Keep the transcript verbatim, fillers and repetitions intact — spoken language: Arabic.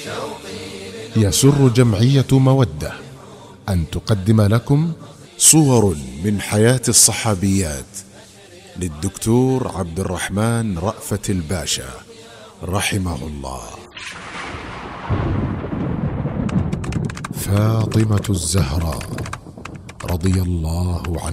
يسر جمعية مودة أن تقدم لكم صور من حياة الصحابيات للدكتور عبد الرحمن رأفت الباشا رحمه الله. فاطمة الزهراء رضي الله عنها.